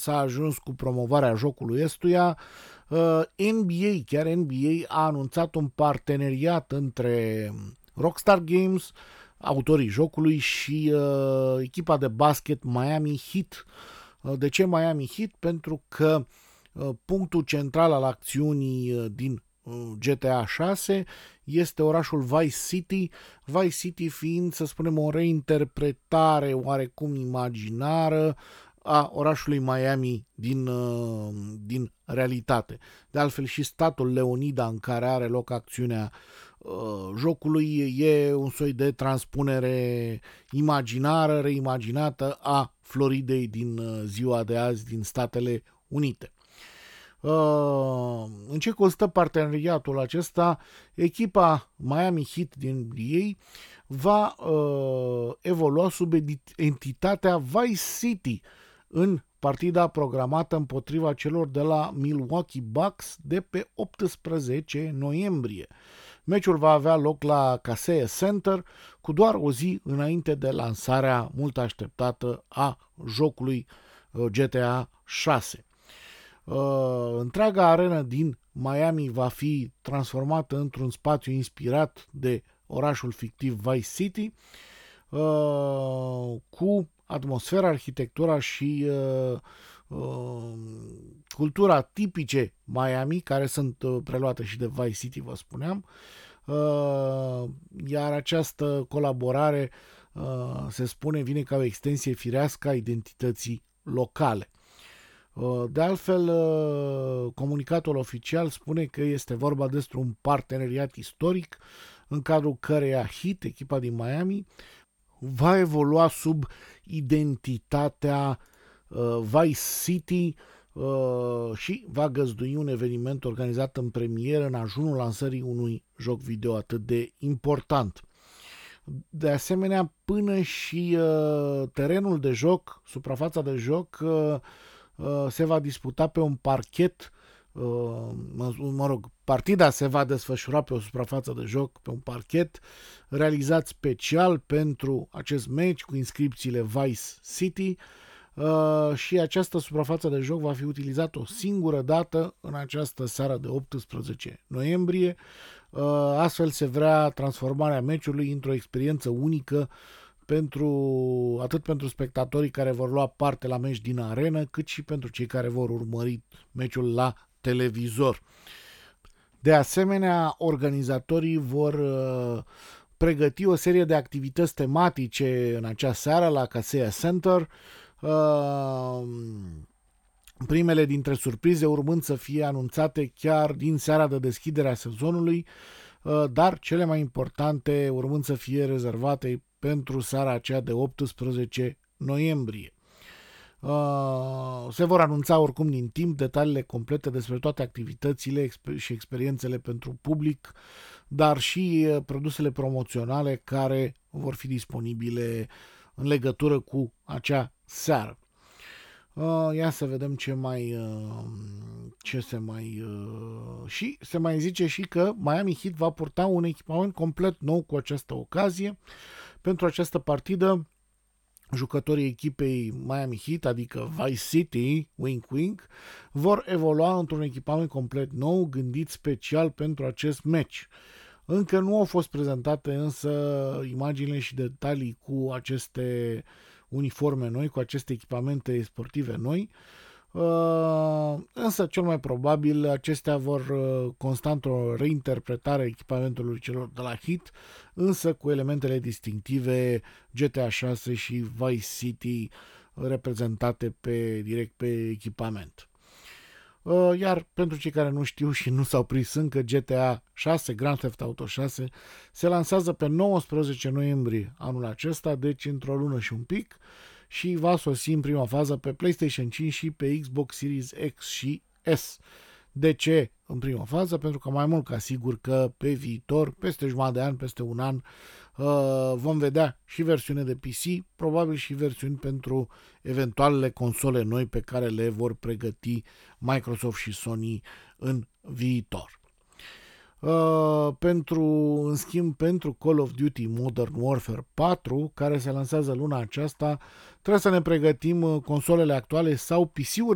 s-a ajuns cu promovarea jocului ăstuia. Chiar NBA a anunțat un parteneriat între Rockstar Games, autorii jocului, și echipa de basket Miami Heat. De ce Miami Heat? Pentru că punctul central al acțiunii din GTA 6 este orașul Vice City, Vice City fiind, să spunem, o reinterpretare oarecum imaginară a orașului Miami din realitate. De altfel, și statul Leonida în care are loc acțiunea jocului e un soi de transpunere imaginară, reimaginată a Floridei din ziua de azi din Statele Unite. În ce constă parteneriatul acesta? Echipa Miami Heat din NBA va evolua sub entitatea Vice City în partida programată împotriva celor de la Milwaukee Bucks de pe 18 noiembrie. Meciul va avea loc la Kaseya Center cu doar o zi înainte de lansarea mult așteptată a jocului GTA 6. Întreaga arenă din Miami va fi transformată într-un spațiu inspirat de orașul fictiv Vice City, cu atmosfera, arhitectura și cultura tipice Miami, care sunt preluate și de Vice City, vă spuneam, iar această colaborare, se spune, vine ca o extensie firească a identității locale. De altfel, comunicatul oficial spune că este vorba despre un parteneriat istoric în cadrul căreia Heat, echipa din Miami, va evolua sub identitatea Vice City și va găzdui un eveniment organizat în premieră în ajunul lansării unui joc video atât de important. De asemenea, până și terenul de joc, suprafața de joc, se va disputa pe un parchet, partida se va desfășura pe o suprafață de joc, pe un parchet realizat special pentru acest meci cu inscripțiile Vice City, și această suprafață de joc va fi utilizată o singură dată în această seară de 18 noiembrie. Astfel se vrea transformarea meciului într-o experiență unică atât pentru spectatorii care vor lua parte la meci din arenă, cât și pentru cei care vor urmări meciul la televizor. De asemenea, organizatorii vor pregăti o serie de activități tematice în acea seară la Kaseya Center, primele dintre surprize urmând să fie anunțate chiar din seara de deschidere a sezonului, dar cele mai importante urmând să fie rezervate pentru seara aceea de 18 noiembrie. Se vor anunța oricum din timp detaliile complete despre toate activitățile și experiențele pentru public, dar și produsele promoționale care vor fi disponibile în legătură cu acea seară. Ia să vedem și se mai zice și că Miami Heat va purta un echipament complet nou cu această ocazie. Pentru această partidă, jucătorii echipei Miami Heat, adică Vice City, wink wink, vor evolua într-un echipament complet nou, gândit special pentru acest meci. Încă nu au fost prezentate însă imaginile și detalii cu aceste uniforme noi, cu aceste echipamente sportive noi, însă cel mai probabil acestea vor consta într-o reinterpretare a echipamentului celor de la Heat, însă cu elementele distinctive GTA 6 și Vice City reprezentate direct pe echipament. Iar pentru cei care nu știu și nu s-au prins încă, GTA 6, Grand Theft Auto 6, se lansează pe 19 noiembrie anul acesta, deci într-o lună și un pic, și va sosi în prima fază pe PlayStation 5 și pe Xbox Series X și S. De ce în prima fază? Pentru că mai mult ca sigur că pe viitor, peste jumătate de an, peste un an, vom vedea și versiune de PC, probabil și versiuni pentru eventualele console noi pe care le vor pregăti Microsoft și Sony în viitor. În schimb, pentru Call of Duty Modern Warfare 4, care se lansează luna aceasta, trebuie să ne pregătim consolele actuale sau PC-uri